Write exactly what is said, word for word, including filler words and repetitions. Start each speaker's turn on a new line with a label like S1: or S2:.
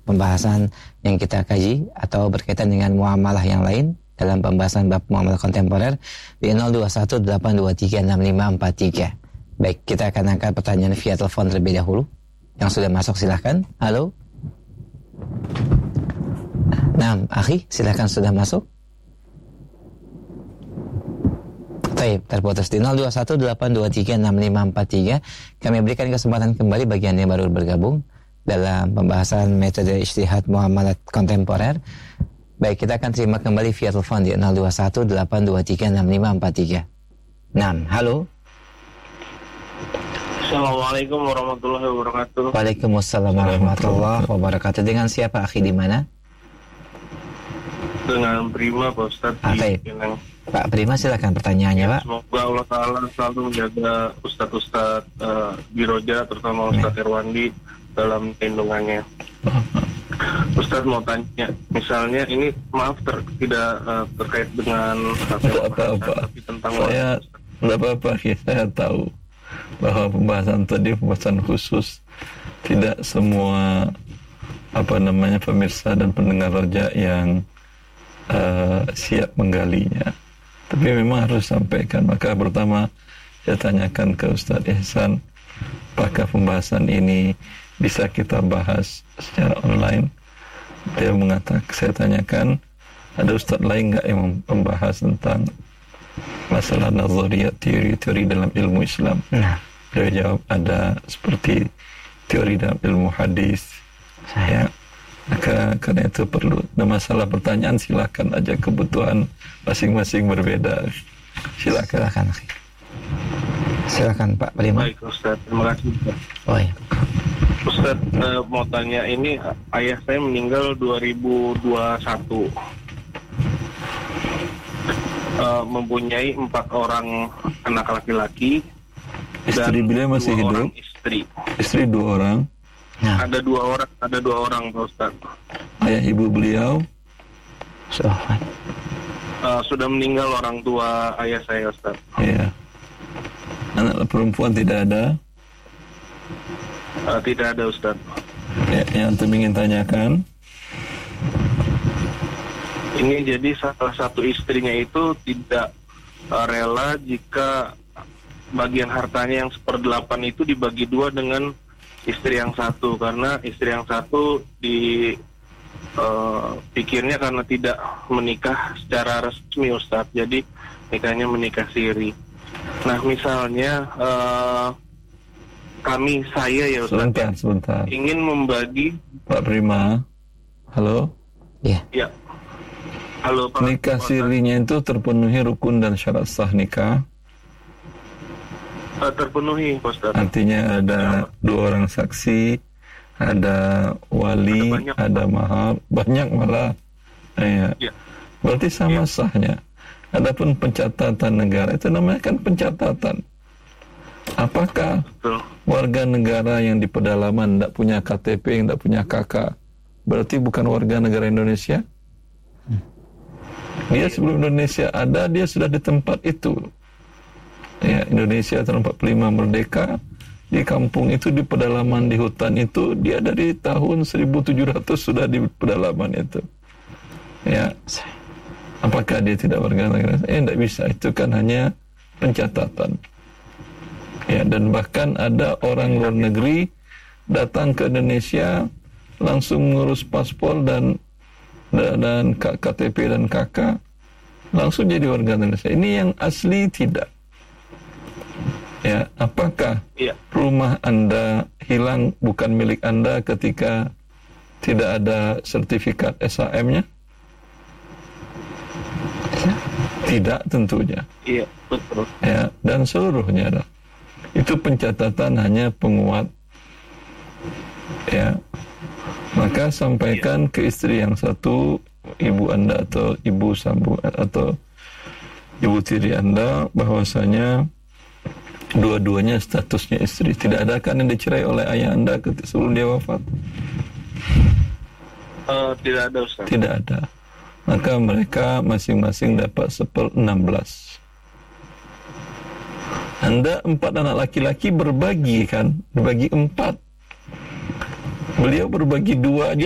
S1: pembahasan yang kita kaji atau berkaitan dengan muamalah yang lain dalam pembahasan bab muamalah kontemporer di nol dua satu delapan dua tiga enam lima empat tiga. Baik, kita akan angkat pertanyaan via telepon terlebih dahulu. Yang sudah masuk silahkan. Halo. Nah, akhi, silahkan sudah masuk. Baik, terputus di nol dua satu delapan dua tiga enam lima empat tiga. Kami berikan kesempatan kembali bagi Anda yang baru bergabung dalam pembahasan metode ijtihad muamalat kontemporer. Baik, kita akan terima kembali via telepon di nol dua satu delapan dua tiga enam lima empat tiga. Nah, halo.
S2: Assalamualaikum warahmatullahi wabarakatuh.
S1: Waalaikumsalam warahmatullahi wabarakatuh. Dengan siapa, akhi, di mana?
S2: Dengan Prima, Pak Ustadz.
S1: Ah, Pak Prima, silakan pertanyaannya, ya, Pak.
S2: Semoga Allah Ta'ala selalu menjaga Ustadz-Ustadz uh, Biroja, terutama Ustadz Irwandi, dalam lindungannya. Ustadz mau tanya, misalnya ini maaf ter, tidak uh, terkait dengan
S3: apa-apa,
S2: tapi tentang
S3: saya tidak apa-apa, ya, saya tahu bahwa pembahasan tadi pembahasan khusus, tidak semua apa namanya pemirsa dan pendengar Roja yang uh, siap menggalinya, tapi memang harus sampaikan. Maka pertama saya tanyakan ke Ustadz Ihsan, apakah pembahasan ini bisa kita bahas secara online? Dia mengatakan, saya tanyakan, ada Ustadz lain nggak yang membahas tentang masalah nazariyat, teori-teori dalam ilmu Islam? Nah, dia jawab ada seperti teori dalam ilmu hadis. Saya, maka karena itu perlu. Nah, masalah pertanyaan silakan aja, kebutuhan masing-masing berbeda. Silakan.
S1: Silakan, silakan Pak Prima.
S2: Baik Ustadz, terima kasih.
S1: Oh iya.
S2: Ustadz uh, mau tanya, ini ayah saya meninggal dua ribu dua puluh satu. Uh, mempunyai empat orang anak laki-laki.
S3: Istri beliau masih
S2: dua
S3: hidup?
S2: Orang istri.
S3: Istri dua orang.
S1: Nah.
S2: Ada dua orang, ada dua orang, Pak Ustaz.
S3: Ayah ibu beliau
S1: sudah
S2: uh, sudah meninggal orang tua ayah saya, Ustaz.
S3: Iya. Anak perempuan tidak ada?
S2: Uh, tidak ada, Ustaz.
S3: Ya, yang antum ingin tanyakan?
S2: Ini jadi salah satu istrinya itu tidak uh, rela jika bagian hartanya yang seperdelapan itu dibagi dua dengan istri yang satu, karena istri yang satu di uh, pikirnya karena tidak menikah secara resmi, Ustadz, jadi nikahnya menikah siri. Nah, misalnya uh, kami, saya ya Ustadz,
S3: sebentar, sebentar.
S2: ingin membagi.
S3: Pak Prima, halo?
S1: Iya.
S2: Ya. Halo Pak.
S3: Nikah sirinya itu terpenuhi rukun dan syarat sah nikah?
S2: Uh, terpenuhi, Ustaz.
S3: Artinya ada dua orang saksi, ada wali, ada, ada mahar, banyak malah. Ya. Ya. Berarti sama ya. Sahnya. Adapun pencatatan negara itu namanya kan pencatatan. Apakah Betul. warga negara yang di pedalaman tidak punya K T P, yang tidak punya K K, berarti bukan warga negara Indonesia? Dia sebelum Indonesia ada, dia sudah di tempat itu. Ya, Indonesia tahun empat puluh lima merdeka, di kampung itu, di pedalaman, di hutan itu, dia dari tahun seribu tujuh ratus sudah di pedalaman itu. Ya, apakah dia tidak warga negara? Eh, tidak bisa, itu kan hanya pencatatan. Ya, dan bahkan ada orang luar negeri datang ke Indonesia, langsung mengurus paspor dan dan K T P dan K K, langsung jadi warga Indonesia. Ini yang asli tidak. Ya, apakah ya. rumah Anda hilang bukan milik Anda ketika tidak ada sertifikat S H M-nya? Tidak, tentunya. Iya, betul. Ya, dan seluruhnya ada. Itu pencatatan hanya penguat. Ya. Maka sampaikan ya. ke istri yang satu, ibu Anda atau ibu sambung atau ibu tiri Anda, bahwasanya dua-duanya statusnya istri. Tidak ada kan yang dicerai oleh ayah Anda sebelum dia wafat?
S2: Uh, tidak ada, Ustaz.
S3: Tidak ada. Maka mereka masing-masing dapat seper enam belas. Anda empat anak laki-laki berbagi kan? Berbagi empat. Beliau berbagi dua aja